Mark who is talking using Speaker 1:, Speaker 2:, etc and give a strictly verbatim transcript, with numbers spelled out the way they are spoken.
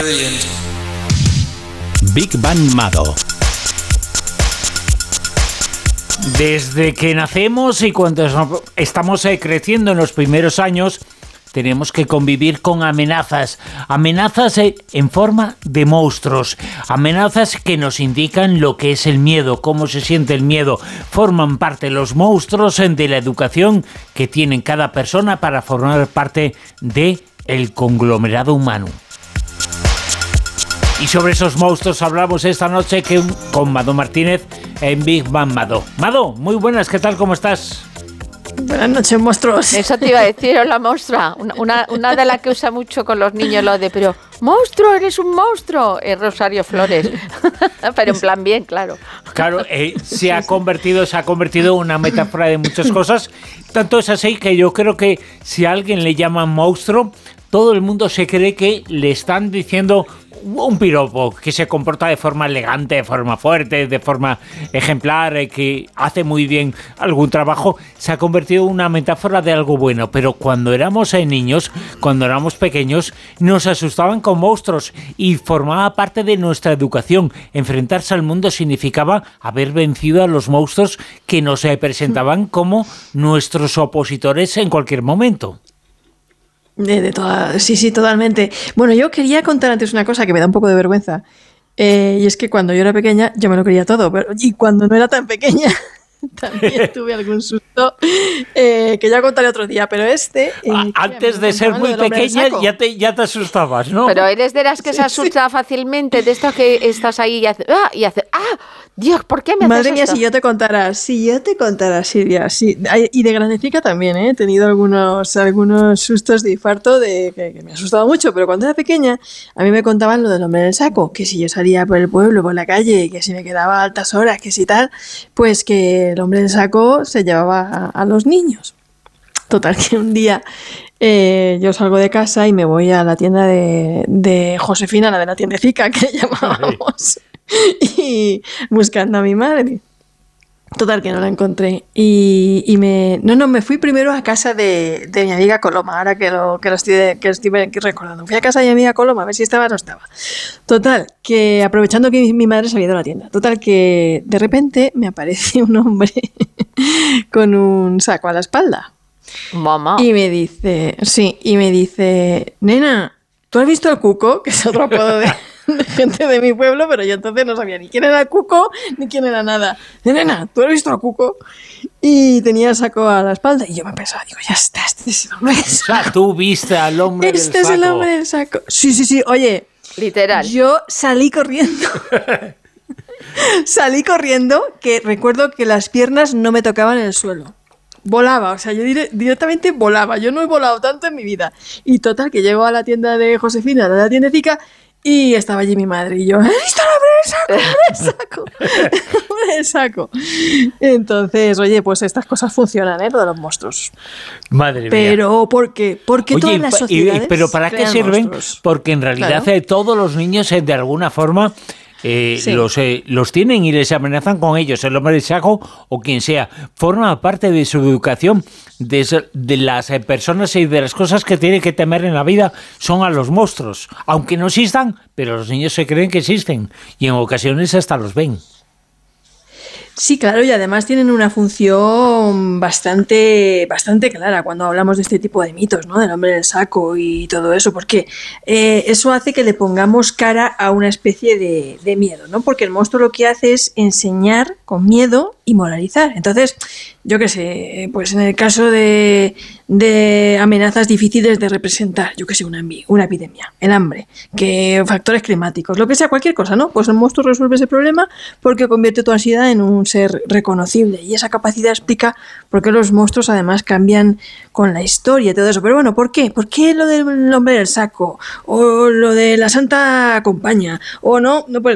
Speaker 1: Big Bang Mado.
Speaker 2: Desde que nacemos y cuando estamos creciendo en los primeros años, tenemos que convivir con amenazas, amenazas en forma de monstruos, amenazas que nos indican lo que es el miedo, cómo se siente el miedo. Forman parte los monstruos de la educación que tienen cada persona para formar parte del conglomerado humano. Y sobre esos monstruos hablamos esta noche que, con Mado Martínez en Big Bang Mado. Mado, muy buenas, ¿qué tal? ¿Cómo estás?
Speaker 3: Buenas noches, monstruos.
Speaker 4: Eso te iba a decir, hola, monstrua. Una, una, una de las que usa mucho con los niños lo de, pero, monstruo, eres un monstruo. Es Rosario Flores. Pero en plan bien, claro.
Speaker 2: Claro, eh, se ha convertido, se ha convertido en una metáfora de muchas cosas. Tanto es así que yo creo que si a alguien le llaman monstruo, todo el mundo se cree que le están diciendo un piropo, que se comporta de forma elegante, de forma fuerte, de forma ejemplar, eh, que hace muy bien algún trabajo. Se ha convertido en una metáfora de algo bueno, pero cuando éramos eh, niños, cuando éramos pequeños, nos asustaban con monstruos y formaba parte de nuestra educación. Enfrentarse al mundo significaba haber vencido a los monstruos que nos eh, presentaban como nuestros opositores en cualquier momento.
Speaker 3: De, de toda, sí, sí, totalmente. Bueno, yo quería contar antes una cosa que me da un poco de vergüenza. Eh, y es que cuando yo era pequeña, yo me lo creía todo. Pero, y cuando no era tan pequeña, también tuve algún susto eh, que ya contaré otro día. Pero este... Eh,
Speaker 2: Antes de ser muy pequeña, ya te, ya te asustabas, ¿no?
Speaker 4: Pero eres de las que sí, se asusta sí. fácilmente, de esto que estás ahí y haces... ¡Ah! Y haces, ¡ah! Dios, ¿por qué me haces
Speaker 3: Madre mía,
Speaker 4: esto?
Speaker 3: si yo te contara, si yo te contara, Silvia, sí. Y de grandecica también, ¿eh? He tenido algunos, algunos sustos de infarto de, que, que me ha asustado mucho, pero cuando era pequeña, a mí me contaban lo del hombre en el saco, que si yo salía por el pueblo, por la calle, que si me quedaba a altas horas, que si tal, pues que el hombre en el saco se llevaba a, a los niños. Total, que un día eh, yo salgo de casa y me voy a la tienda de, de Josefina, la de la tiendecica que llamábamos. Y buscando a mi madre. Total, que no la encontré. Y, y me. No, no, me fui primero a casa de, de mi amiga Coloma, ahora que lo, que lo estoy, que lo estoy recordando. Fui a casa de mi amiga Coloma a ver si estaba o no estaba. Total, que aprovechando que mi, mi madre se había ido a la tienda. Total, que de repente me aparece un hombre con un saco a la espalda.
Speaker 4: Mamá.
Speaker 3: Y me dice, sí, y me dice, nena, ¿tú has visto al Cuco? Que es otro apodo de. de gente de mi pueblo, pero yo entonces no sabía ni quién era el Cuco, ni quién era nada. De nena, ¿tú has visto al Cuco? Y tenía el saco a la espalda, y yo me pensaba, digo, ya está, este es el hombre del saco.
Speaker 2: O sea, tú viste al hombre
Speaker 3: este
Speaker 2: del saco.
Speaker 3: Este es el hombre del saco. Sí, sí, sí, oye.
Speaker 4: Literal.
Speaker 3: Yo salí corriendo. salí corriendo, que recuerdo que las piernas no me tocaban el suelo. Volaba, o sea, yo dire- directamente volaba. Yo no he volado tanto en mi vida. Y total, que llego a la tienda de Josefina, a la tiendecica, y estaba allí mi madre y yo, ¡ahí está el hombre del saco! ¡El hombre del saco! Entonces, oye, pues estas cosas funcionan, ¿eh? Lo de los monstruos.
Speaker 2: Madre mía.
Speaker 3: Pero, ¿por qué? Porque
Speaker 2: Oye,
Speaker 3: todas las sociedades
Speaker 2: y, ¿pero para qué sirven?
Speaker 3: Monstruos.
Speaker 2: Porque en realidad claro. eh, todos los niños eh, de alguna forma eh, sí. los, eh, los tienen y les amenazan con ellos, el hombre del saco o quien sea. Forma parte de su educación. De, de las eh, personas y de las cosas que tienen que temer en la vida son a los monstruos, aunque no existan, pero los niños se creen que existen y en ocasiones hasta los ven.
Speaker 3: Sí, claro, y además tienen una función bastante, bastante clara cuando hablamos de este tipo de mitos, ¿no? Del hombre del saco y todo eso, porque eh, eso hace que le pongamos cara a una especie de, de miedo, ¿no? Porque el monstruo lo que hace es enseñar con miedo y moralizar. Entonces, yo qué sé, pues en el caso de, de amenazas difíciles de representar, yo qué sé, una, una epidemia, el hambre, que factores climáticos, lo que sea, cualquier cosa, ¿no? Pues el monstruo resuelve ese problema porque convierte tu ansiedad en un ser reconocible y esa capacidad explica por qué los monstruos además cambian con la historia y todo eso. Pero bueno, ¿por qué? ¿Por qué lo del hombre del saco? O lo de la Santa Compañía? O no, no